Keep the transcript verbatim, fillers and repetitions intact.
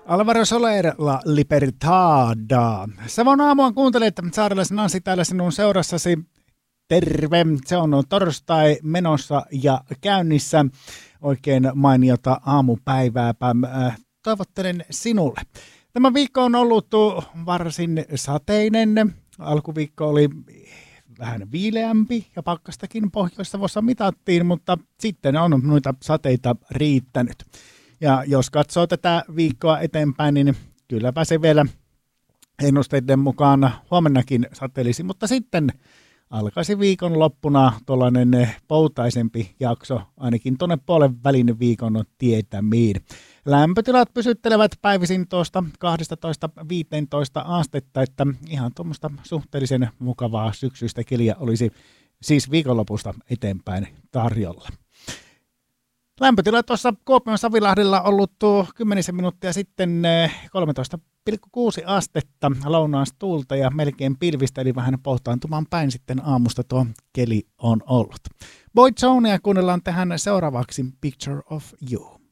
Alvaro Soler La Libertada. Savon aamua kuuntelet Saarelaisen Anssi täällä sinun seurassasi. Terve, se on torstai menossa ja käynnissä. Oikein mainiota aamupäivääpä toivottelen sinulle. Tämä viikko on ollut varsin sateinen. Alkuviikko oli vähän viileämpi ja pakkastakin Pohjois-Savossa mitattiin, mutta sitten on noita sateita riittänyt. Ja jos katsoo tätä viikkoa eteenpäin, niin kylläpä se vielä ennusteiden mukaan huomennakin sateelisi, mutta sitten alkaisi viikon loppuna tuollainen poutaisempi jakso, ainakin tuonne puolen välin viikon tietämiin. Lämpötilat pysyttelevät päivisin tuosta kaksitoista viisitoista astetta, että ihan tuommoista suhteellisen mukavaa syksyistä keliä olisi siis viikonlopusta eteenpäin tarjolla. Lämpötila tuossa Kuopion Savilahdella ollut kymmenisen minuuttia sitten kolmetoista pilkku kuusi astetta, lounaastuulta ja melkein pilvistä, eli vähän pohtaantumaan päin sitten aamusta tuo keli on ollut. Boy Zonea kuunnellaan tähän seuraavaksi Picture of You.